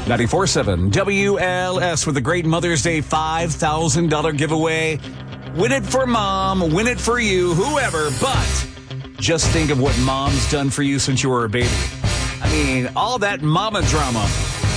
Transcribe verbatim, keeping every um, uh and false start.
ninety-four point seven W L S with the great Mother's Day five thousand dollars giveaway. Win it for mom, win it for you, whoever, but just think of what mom's done for you since you were a baby. I mean, all that mama drama.